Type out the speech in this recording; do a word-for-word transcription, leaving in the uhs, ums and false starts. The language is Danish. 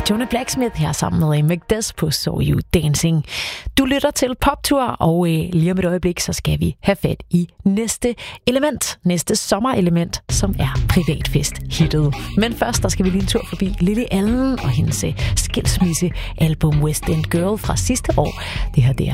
Jonah Blacksmith her sammen med Magdes på So You Dancing. Du lytter til Poptur, og øh, lige om et øjeblik, så skal vi have fat i næste element, næste sommerelement, som er privatfest-hittet. Men først, der skal vi lige en tur forbi Lily Allen og hendes skilsmisse-album West End Girl fra sidste år. Det her, det er